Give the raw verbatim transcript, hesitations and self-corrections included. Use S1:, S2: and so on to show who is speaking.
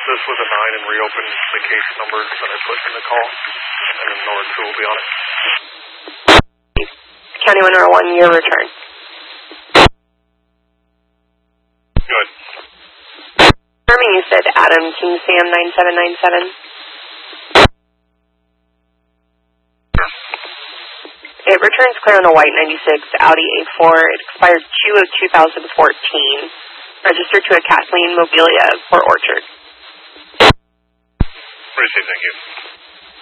S1: this with a nine and reopen the case numbers that I put in the call, and then Nora two will be on it.
S2: County one oh one, your return.
S1: Good.
S2: Confirming you said Adam King Sam nine seven nine seven. It returns clear on a white ninety-six Audi A four. It expires two of two thousand fourteen. Registered to a Kathleen Mobilia, Port Orchard.
S1: Received, thank you.